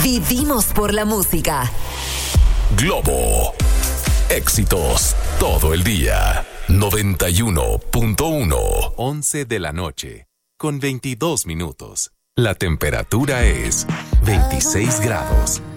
Vivimos por la música. Globo. Éxitos todo el día. 91.1. 11 de la noche, con 22 minutos. La temperatura es 26 grados.